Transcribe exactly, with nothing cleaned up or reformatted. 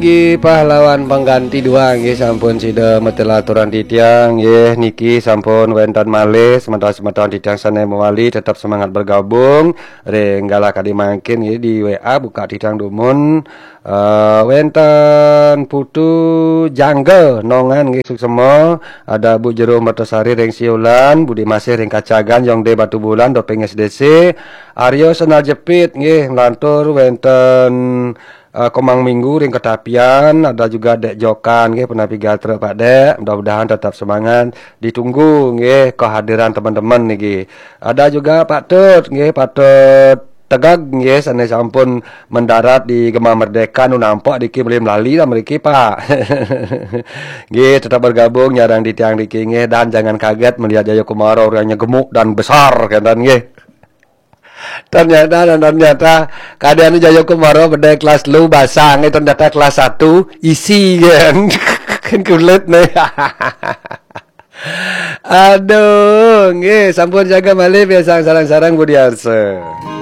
Niki pahlawan pengganti dua nggih sampun sida metelaturan titiang nggih niki sampun wonten malih sementara-sementara titiang sana mewali tetap semangat bergabung renggala kadi mangkin nggih di W A buka titiang dumun uh, wonten putu jangge nongan nggih suksema ada Bu Jero Mertasari ring Siulan Budi Masih ring Kacagan Yong De Batu Bulan Dopeng S D C Aryo Senal Jepit nggih lantur wonten Uh, Komang Minggu ring Ketapian ada juga Dek Jokan nggih penapi gatre Pak Dek, mudah-mudahan tetap semangat, ditunggu nggih kehadiran teman-teman niki. Ada juga Pak Tut nggih Pak Tut Tegag nggih sane sampun mendarat di Gema Merdeka nu nampak diki beli melali lah mriki Pak. Nggih tetap bergabung nyarang di tiang diki nggih dan jangan kaget melihat Jayo Kumaro orangnya gemuk dan besar kan nggih. Ternyata dan ternyata keadaan Jayo Kumaro beda kelas lu basang ternyata kelas satu isi kan kan kulit nih. Aduh nggih sampun jaga malih biasa sarang-sarang Budi Arse.